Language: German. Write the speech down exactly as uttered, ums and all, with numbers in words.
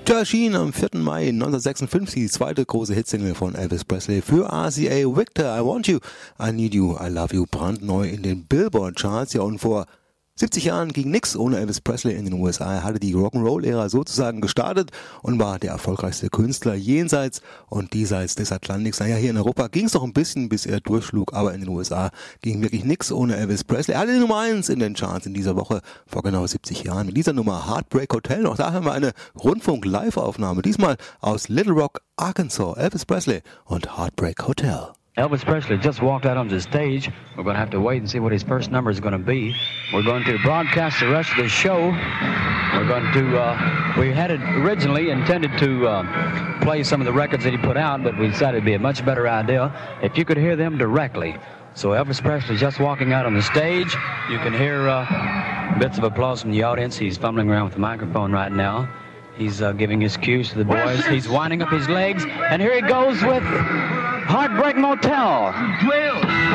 Da erschien am vierten Mai neunzehnhundertsechsundfünfzig die zweite große Hitsingle von Elvis Presley für R C A Victor, I Want You, I Need You, I Love You, brandneu in den Billboard-Charts. Ja, und vor siebzig Jahren ging nix ohne Elvis Presley in den U S A. Er hatte die Rock'n'Roll-Ära sozusagen gestartet und war der erfolgreichste Künstler jenseits und diesseits des Atlantiks. Naja, hier in Europa ging es noch ein bisschen, bis er durchschlug, aber in den U S A ging wirklich nix ohne Elvis Presley. Er hatte die Nummer eins in den Charts in dieser Woche vor genau siebzig Jahren. Mit dieser Nummer Heartbreak Hotel. Auch da haben wir eine Rundfunk-Live-Aufnahme, diesmal aus Little Rock, Arkansas. Elvis Presley und Heartbreak Hotel. Elvis Presley just walked out onto the stage. We're going to have to wait and see what his first number is going to be. We're going to broadcast the rest of the show. We're going to, uh, we had it originally intended to uh, play some of the records that he put out, but we decided it'd be a much better idea if you could hear them directly. So Elvis Presley just walking out on the stage. You can hear uh, bits of applause from the audience. He's fumbling around with the microphone right now. He's uh, giving his cues to the boys. He's winding up his legs. And here he goes with Heartbreak Motel.